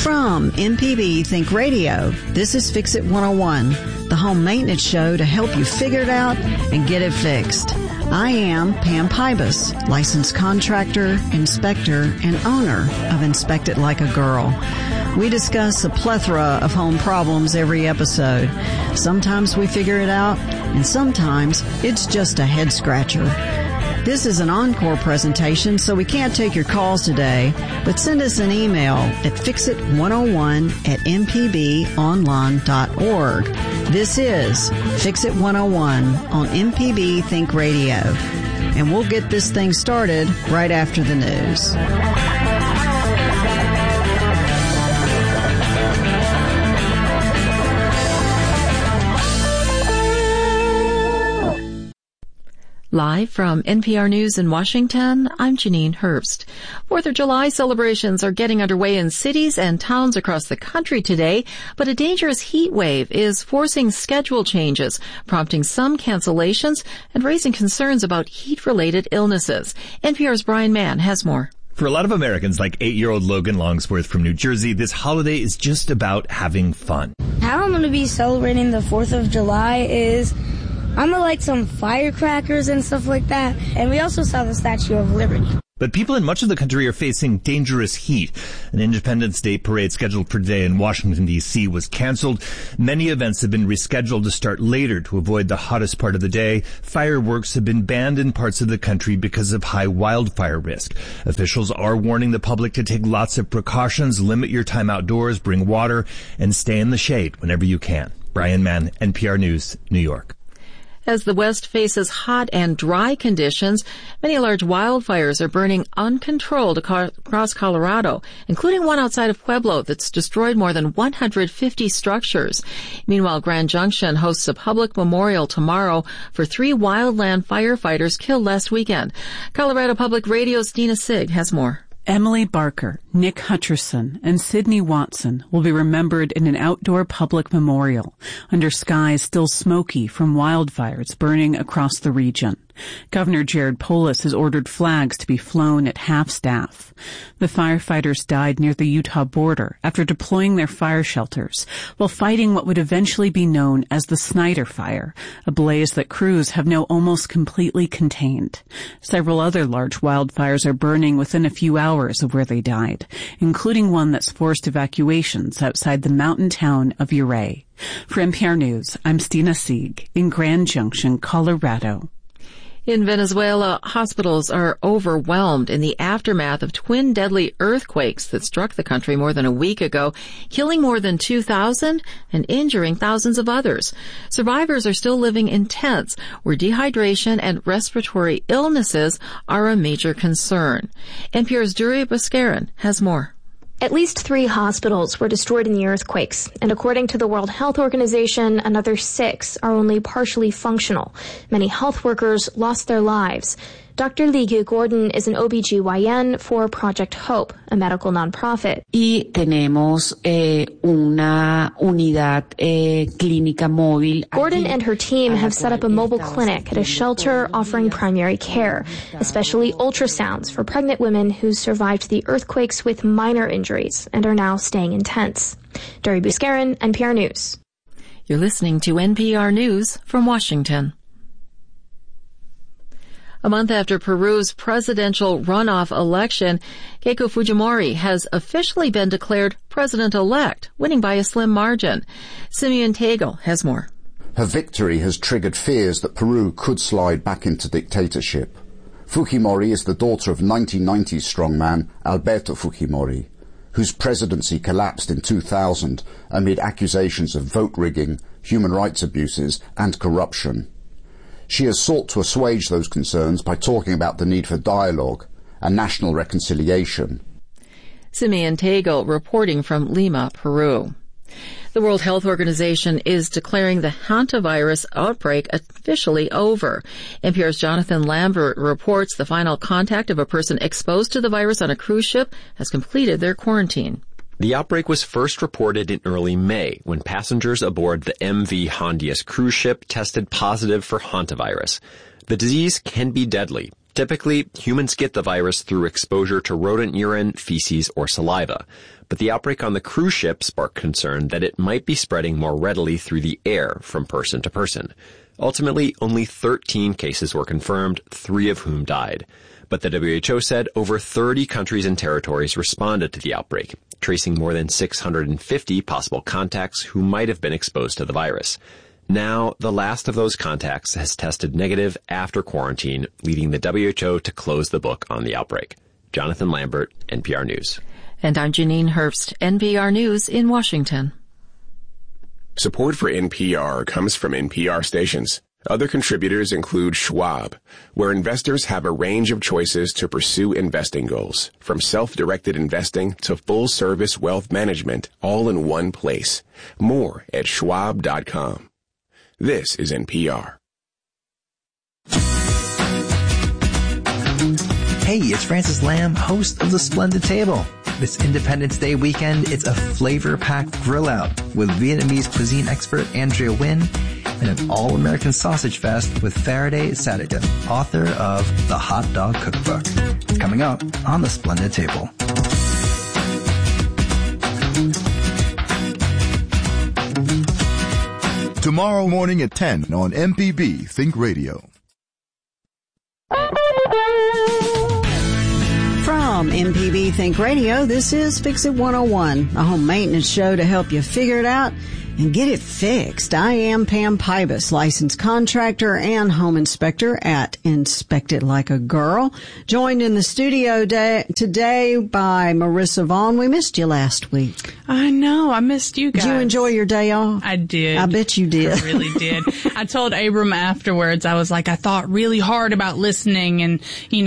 From MPB Think Radio, this is Fix It 101, the home maintenance show to help you figure it out and get it fixed. I am Pam Pybus, licensed contractor, inspector, and owner of Inspect It Like a Girl. We discuss a plethora of home problems every episode. Sometimes we figure it out, and sometimes it's just a head scratcher. This is an encore presentation, so we can't take your calls today, but send us an email at fixit101@mpbonline.org. This is Fix It 101 on MPB Think Radio, and we'll get this thing started right after the news. Live from NPR News in Washington, I'm Janine Herbst. 4th of July celebrations are getting underway in cities and towns across the country today, but a dangerous heat wave is forcing schedule changes, prompting some cancellations and raising concerns about heat-related illnesses. NPR's Brian Mann has more. For a lot of Americans, like 8-year-old Logan Longsworth from New Jersey, this holiday is just about having fun. How I'm going to be celebrating the 4th of July is I'm going to light some firecrackers and stuff like that. And we also saw the Statue of Liberty. But people in much of the country are facing dangerous heat. An Independence Day parade scheduled for today in Washington, D.C. was canceled. Many events have been rescheduled to start later to avoid the hottest part of the day. Fireworks have been banned in parts of the country because of high wildfire risk. Officials are warning the public to take lots of precautions, limit your time outdoors, bring water, and stay in the shade whenever you can. Brian Mann, NPR News, New York. As the West faces hot and dry conditions, many large wildfires are burning uncontrolled across Colorado, including one outside of Pueblo that's destroyed more than 150 structures. Meanwhile, Grand Junction hosts a public memorial tomorrow for 3 wildland firefighters killed last weekend. Colorado Public Radio's Dina Sig has more. Emily Barker, Nick Hutcherson, and Sidney Watson will be remembered in an outdoor public memorial under skies still smoky from wildfires burning across the region. Governor Jared Polis has ordered flags to be flown at half-staff. The firefighters died near the Utah border after deploying their fire shelters while fighting what would eventually be known as the Snyder Fire, a blaze that crews have now almost completely contained. Several other large wildfires are burning within a few hours of where they died, including one that's forced evacuations outside the mountain town of Ouray. For NPR News, I'm Stina Sieg in Grand Junction, Colorado. In Venezuela, hospitals are overwhelmed in the aftermath of twin deadly earthquakes that struck the country more than a week ago, killing more than 2,000 and injuring thousands of others. Survivors are still living in tents where dehydration and respiratory illnesses are a major concern. NPR's Duri Bhaskaran has more. At least 3 hospitals were destroyed in the earthquakes, and according to the World Health Organization, another 6 are only partially functional. Many health workers lost their lives. Dr. Ligue Gordon is an OBGYN for Project Hope, a medical nonprofit. Y tenemos una unidad clínica móvil. Gordon and her team have set up a mobile clinic at a shelter offering primary care, especially ultrasounds for pregnant women who survived the earthquakes with minor injuries and are now staying in tents. Duri Bhaskaran, NPR News. You're listening to NPR News from Washington. A month after Peru's presidential runoff election, Keiko Fujimori has officially been declared president-elect, winning by a slim margin. Simeon Tegel has more. Her victory has triggered fears that Peru could slide back into dictatorship. Fujimori is the daughter of 1990s strongman Alberto Fujimori, whose presidency collapsed in 2000 amid accusations of vote rigging, human rights abuses, and corruption. She has sought to assuage those concerns by talking about the need for dialogue and national reconciliation. Simeon Tegel reporting from Lima, Peru. The World Health Organization is declaring the hantavirus outbreak officially over. NPR's Jonathan Lambert reports the final contact of a person exposed to the virus on a cruise ship has completed their quarantine. The outbreak was first reported in early May when passengers aboard the MV Hondias cruise ship tested positive for hantavirus. The disease can be deadly. Typically, humans get the virus through exposure to rodent urine, feces, or saliva. But the outbreak on the cruise ship sparked concern that it might be spreading more readily through the air from person to person. Ultimately, only 13 cases were confirmed, 3 of whom died. But the WHO said over 30 countries and territories responded to the outbreak, tracing more than 650 possible contacts who might have been exposed to the virus. Now, the last of those contacts has tested negative after quarantine, leading the WHO to close the book on the outbreak. Jonathan Lambert, NPR News. And I'm Janine Herbst, NPR News in Washington. Support for NPR comes from NPR stations. Other contributors include Schwab, where investors have a range of choices to pursue investing goals, from self-directed investing to full-service wealth management, all in one place. More at schwab.com. This is NPR. Hey, it's Francis Lamb, host of The Splendid Table. This Independence Day weekend, it's a flavor-packed grill out with Vietnamese cuisine expert Andrea Nguyen and an all-American sausage fest with Faraday Sadigan, author of The Hot Dog Cookbook. It's coming up on The Splendid Table. Tomorrow morning at 10 on MPB Think Radio. From MPB Think Radio, this is Fix It 101, a home maintenance show to help you figure it out and get it fixed. I am Pam Pybus, licensed contractor and home inspector at Inspect It Like a Girl. Joined in the studio today by Marissa Vaughn. We missed you last week. I know. I missed you guys. Did you enjoy your day off? I did. I bet you did. I really did. I told Abram afterwards, I was like, I thought really hard about listening and,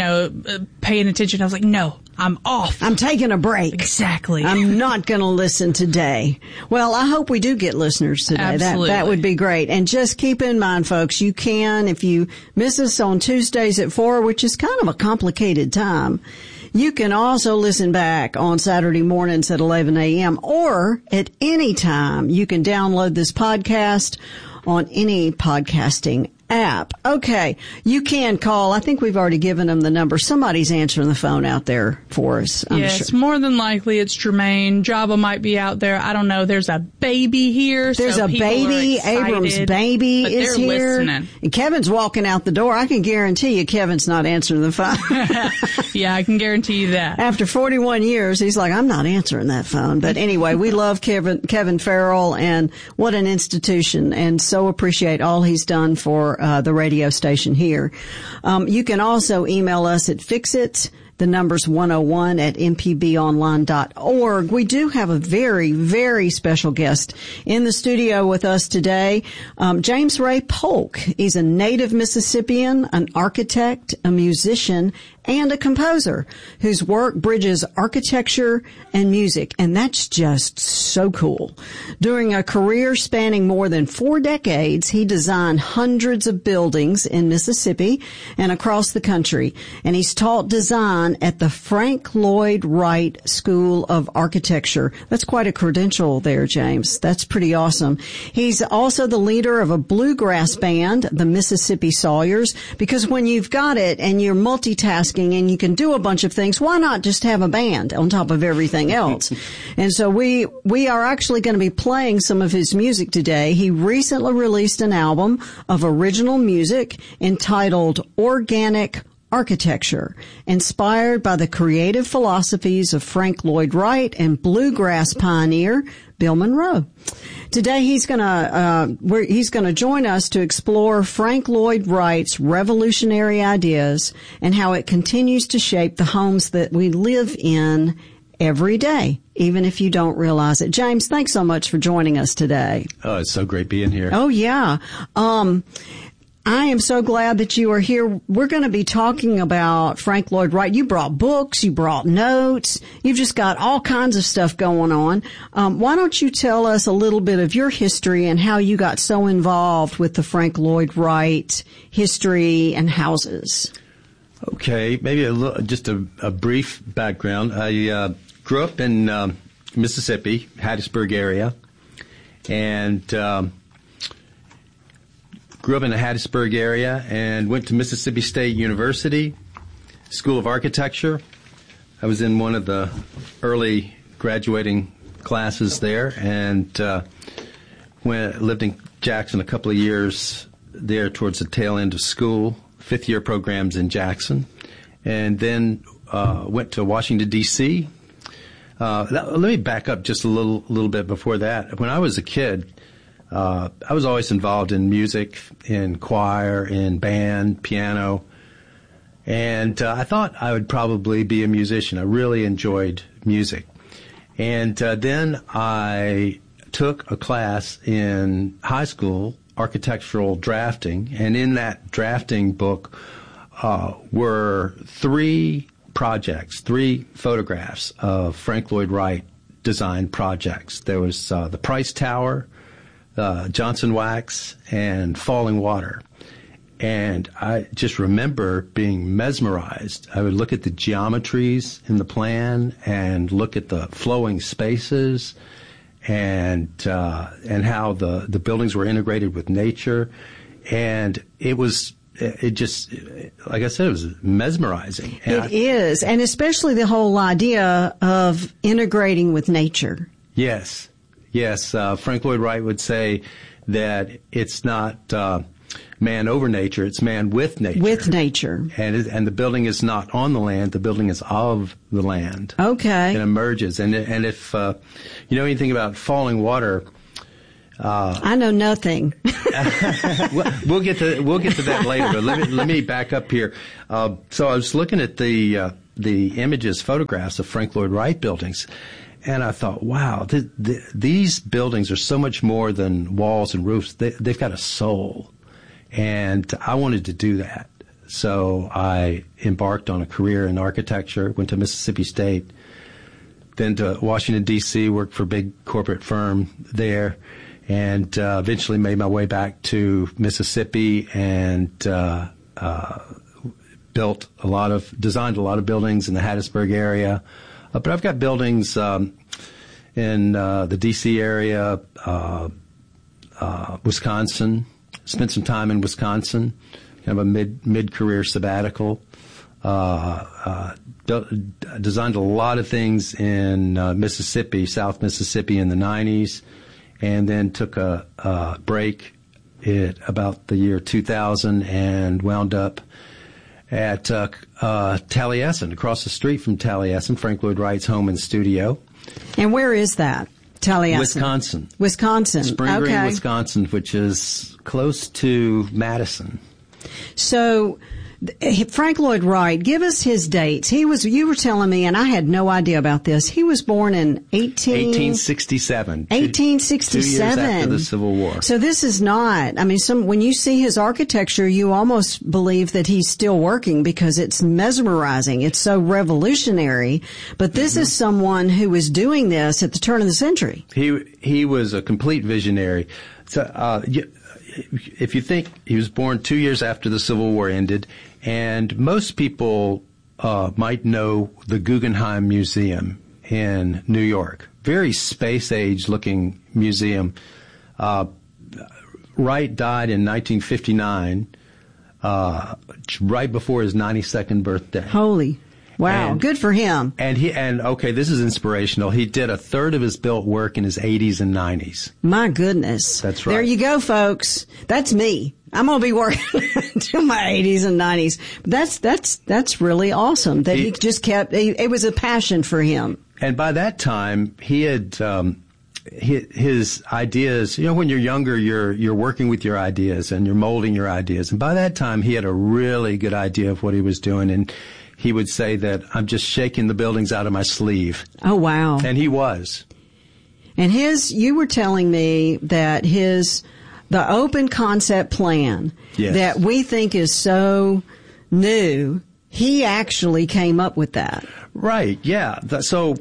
paying attention. I was like, no. I'm off. I'm taking a break. Exactly. I'm not going to listen today. Well, I hope we do get listeners today. Absolutely. That would be great. And just keep in mind, folks, you can, if you miss us on Tuesdays at 4, which is kind of a complicated time, you can also listen back on Saturday mornings at 11 a.m. or at any time. You can download this podcast on any podcasting app. Okay, you can call. I think we've already given them the number. Somebody's answering the phone out there for us. Yes, more than likely it's Jermaine. Java might be out there. I don't know. There's a baby here. There's a baby. Abram's baby is here. Listening. And Kevin's walking out the door. I can guarantee you Kevin's not answering the phone. Yeah, I can guarantee you that. After 41 years, he's like, I'm not answering that phone. But anyway, we love Kevin Farrell, and what an institution, and so appreciate all he's done for the radio station here. You can also email us at fixit, the number's 101 at mpbonline.org. We do have a very, very special guest in the studio with us today. James Ray Polk. He's a native Mississippian, an architect, a musician, and a composer whose work bridges architecture and music, and that's just so cool. During a career spanning more than 4 decades, he designed hundreds of buildings in Mississippi and across the country, and he's taught design at the Frank Lloyd Wright School of Architecture. That's quite a credential there, James. That's pretty awesome. He's also the leader of a bluegrass band, the Mississippi Sawyers, because when you've got it and you're multitasking and you can do a bunch of things, why not just have a band on top of everything else? And so we are actually going to be playing some of his music today. He recently released an album of original music entitled Organic Architecture, inspired by the creative philosophies of Frank Lloyd Wright and bluegrass pioneer Bill Monroe. Today he's going to join us to explore Frank Lloyd Wright's revolutionary ideas and how it continues to shape the homes that we live in every day, even if you don't realize it. James, thanks so much for joining us today. Oh, it's so great being here. Oh, yeah. I am so glad that you are here. We're going to be talking about Frank Lloyd Wright. You brought books, you brought notes, you've just got all kinds of stuff going on. Why don't you tell us a little bit of your history and how you got so involved with the Frank Lloyd Wright history and houses? Okay, maybe just a brief background. I grew up in Mississippi, Hattiesburg area, and grew up in the Hattiesburg area and went to Mississippi State University School of Architecture. I was in one of the early graduating classes there, and lived in Jackson a couple of years there towards the tail end of school, fifth-year programs in Jackson, and then went to Washington, D.C. Let me back up just a little bit before that. When I was a kid, I was always involved in music, in choir, in band, piano, and I thought I would probably be a musician. I really enjoyed music. And then I took a class in high school, architectural drafting, and in that drafting book were three photographs of Frank Lloyd Wright designed projects. There was the Price Tower, Johnson Wax, and Falling Water. And I just remember being mesmerized. I would look at the geometries in the plan and look at the flowing spaces and how the buildings were integrated with nature. And it just, like I said, it was mesmerizing. It is, and especially the whole idea of integrating with nature. Yes. Frank Lloyd Wright would say that it's not man over nature, it's man with nature. With nature. And the building is not on the land, the building is of the land. Okay. It emerges. And if you know anything about Falling Water, I know nothing. We'll get to that later, but let me back up here. So I was looking at the images, photographs of Frank Lloyd Wright buildings, and I thought, wow, these buildings are so much more than walls and roofs. They've got a soul, and I wanted to do that. So I embarked on a career in architecture, went to Mississippi State, then to Washington, D.C., worked for a big corporate firm there, and eventually made my way back to Mississippi and designed a lot of buildings in the Hattiesburg area. But I've got buildings in the D.C. area, Wisconsin. Spent some time in Wisconsin, kind of a mid-career sabbatical. Designed a lot of things in Mississippi, South Mississippi in the 90s, and then took a break at about the year 2000 and wound up at Taliesin, across the street from Taliesin, Frank Lloyd Wright's home and studio. And where is that? Taliesin? Wisconsin. Spring Green, Wisconsin, which is close to Madison. So, Frank Lloyd Wright, give us his dates. You were telling me, and I had no idea about this. He was born in 1867. 1867. 2 years after the Civil War. So this is not, when you see his architecture, you almost believe that he's still working because it's mesmerizing. It's so revolutionary. But this is someone who was doing this at the turn of the century. He was a complete visionary. So, if you think he was born 2 years after the Civil War ended, and most people might know the Guggenheim Museum in New York. Very space-age looking museum. Wright died in 1959, right before his 92nd birthday. Holy. Wow, good for him. And okay, this is inspirational. He did a third of his built work in his 80s and 90s. My goodness. That's right. There you go, folks. That's me. I'm going to be working until my 80s and 90s. That's really awesome that he just kept, it was a passion for him. And by that time, he had, his ideas, when you're younger, you're working with your ideas and you're molding your ideas. And by that time, he had a really good idea of what he was doing. And he would say that I'm just shaking the buildings out of my sleeve. Oh, wow. And he was. And you were telling me that the open concept plan that we think is so new, he actually came up with that. Right, yeah. So,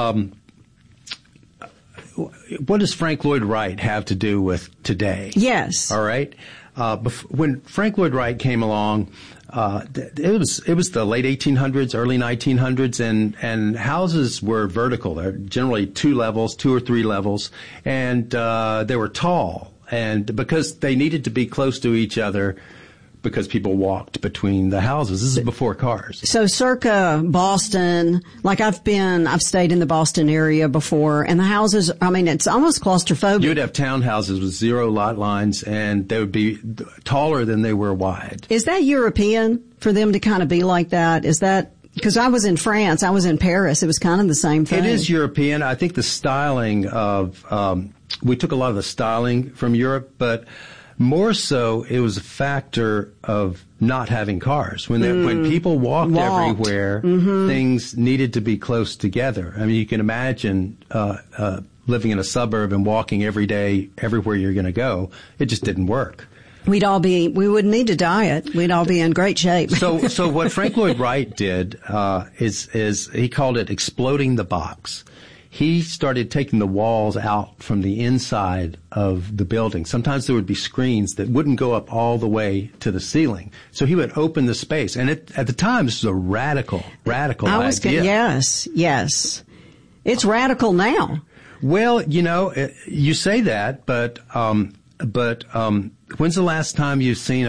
what does Frank Lloyd Wright have to do with today? Yes. All right. When Frank Lloyd Wright came along, it was the late 1800s, early 1900s, and houses were vertical. They're generally 2 or 3 levels, and they were tall. And because they needed to be close to each other, because people walked between the houses. This is before cars. So circa Boston, like I've stayed in the Boston area before, and the houses, I mean, it's almost claustrophobic. You would have townhouses with 0 lot lines, and they would be taller than they were wide. Is that European for them to kind of be like that? Is that, because I was in France, I was in Paris, it was kind of the same thing. It is European. I think the styling of, we took a lot of the styling from Europe, but more so, it was a factor of not having cars. When people walked everywhere, things needed to be close together. I mean, you can imagine living in a suburb and walking every day, everywhere you're going to go. It just didn't work. We wouldn't need to diet. We'd all be in great shape. So what Frank Lloyd Wright did is he called it exploding the box. He started taking the walls out from the inside of the building. Sometimes there would be screens that wouldn't go up all the way to the ceiling. So he would open the space. And at the time, this was a radical idea. Yes. It's radical now. Well, you say that, but when's the last time you've seen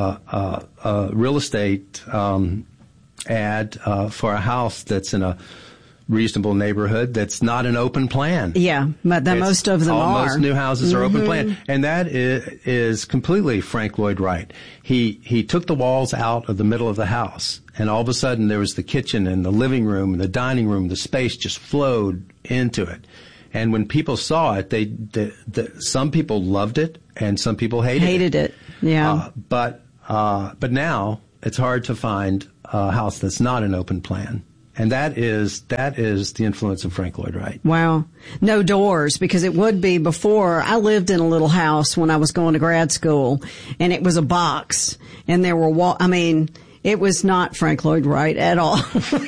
a real estate ad for a house that's in a reasonable neighborhood that's not an open plan? Yeah, but most of them are. Most new houses are open plan. And that is completely Frank Lloyd Wright. He took the walls out of the middle of the house, and all of a sudden there was the kitchen and the living room and the dining room. The space just flowed into it. And when people saw it, some people loved it and some people hated it. Yeah. But now it's hard to find a house that's not an open plan. And that is the influence of Frank Lloyd Wright. Wow. No doors, because it would be before. I lived in a little house when I was going to grad school, and it was a box, and there were it was not Frank Lloyd Wright at all.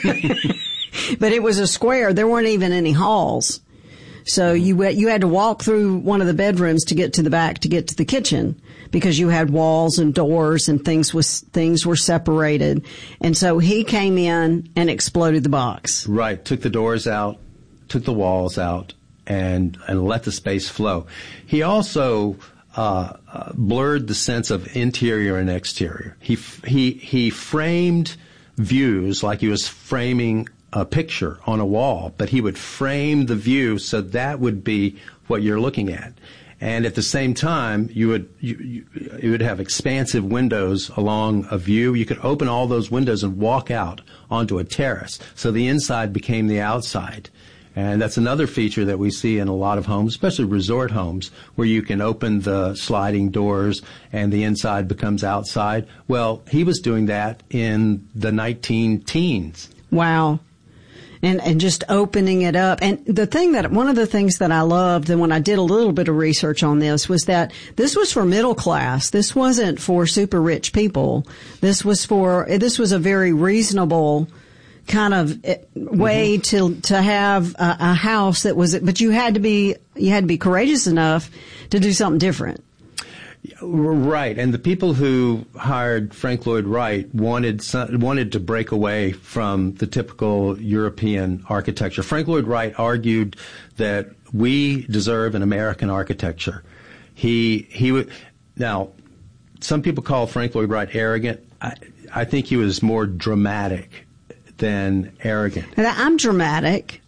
But it was a square. There weren't even any halls. So you had to walk through one of the bedrooms to get to the back to get to the kitchen, because you had walls and doors and things were separated. And so he came in and exploded the box. Right. Took the doors out, took the walls out, and let the space flow. He also blurred the sense of interior and exterior. He framed views like he was framing a picture on a wall, but he would frame the view so that would be what you're looking at. And at the same time, you would have expansive windows along a view. You could open all those windows and walk out onto a terrace. So the inside became the outside. And that's another feature that we see in a lot of homes, especially resort homes, where you can open the sliding doors and the inside becomes outside. Well, he was doing that in the 19-teens. Wow. And just opening it up. And one of the things that I loved, and when I did a little bit of research on this, was that this was for middle class. This wasn't for super rich people. This was a very reasonable kind of way to have a house that was, but you had to be courageous enough to do something different. Right, and the people who hired Frank Lloyd Wright wanted to break away from the typical European architecture. Frank Lloyd Wright argued that we deserve an American architecture. He would. Now, some people call Frank Lloyd Wright arrogant. I think he was more dramatic than arrogant. I'm dramatic.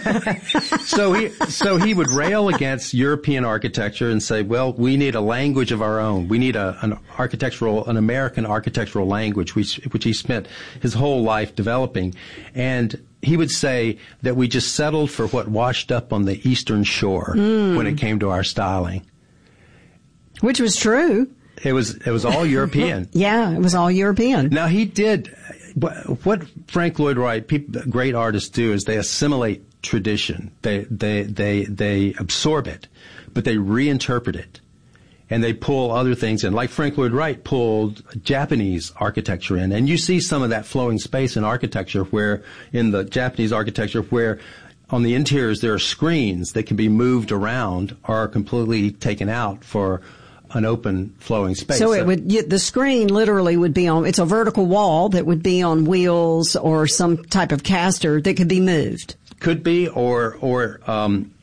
So he would rail against European architecture and say, well, we need a language of our own. We need an American architectural language, which he spent his whole life developing. And he would say that we just settled for what washed up on the Eastern Shore when it came to our styling. Which was true. It was all European. Yeah, it was all European. Now he did. What Frank Lloyd Wright, great artists do is they assimilate tradition. They absorb it, but they reinterpret it, and they pull other things in. Like Frank Lloyd Wright pulled Japanese architecture in, and you see some of that flowing space in architecture, where in the Japanese architecture, where on the interiors there are screens that can be moved around or are completely taken out for an open flowing space. So the screen literally would be it's a vertical wall that would be on wheels or some type of caster that could be moved. Could be, or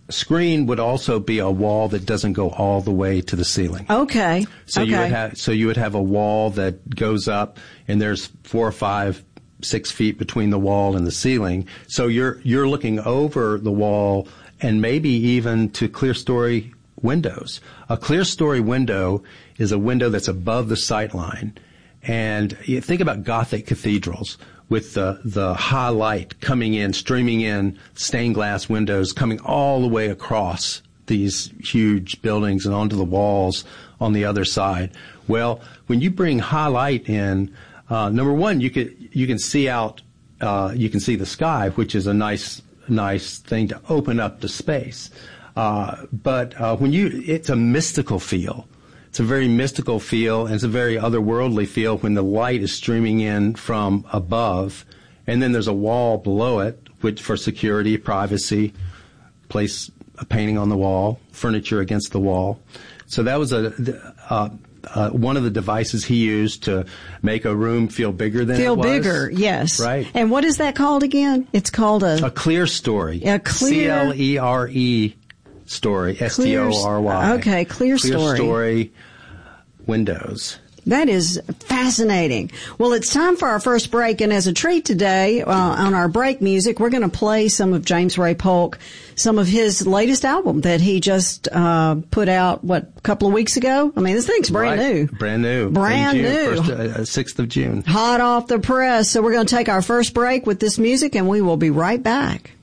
screen would also be a wall that doesn't go all the way to the ceiling. Okay. So you would have a wall that goes up, and there's 4 or 5, 6 feet between the wall and the ceiling. So you're looking over the wall and maybe even to clear-story windows. A clear-story window is a window that's above the sight line. And you think about Gothic cathedrals with the high light coming in, streaming in, stained glass windows coming all the way across these huge buildings and onto the walls on the other side. Well, when you bring high light in, number one, you can see out, you can see the sky, which is a nice thing to open up the space. But it's a mystical feel. It's a very mystical feel, and it's a very otherworldly feel when the light is streaming in from above, and then there's a wall below it, which for security, privacy, place a painting on the wall, furniture against the wall. So that was one of the devices he used to make a room feel bigger than it was. Feel bigger, yes. Right. And what is that called again? It's called a clear story. A clear... CLERE story. STORY. Okay, clear story. Clear story windows. That is fascinating. Well, it's time for our first break, and as a treat today, on our break music, we're going to play some of James Ray Polk, some of his latest album that he just put out, a couple of weeks ago? I mean, this thing's brand new. Brand new. Brand new. 6th of June. Hot off the press. So we're going to take our first break with this music, and we will be right back.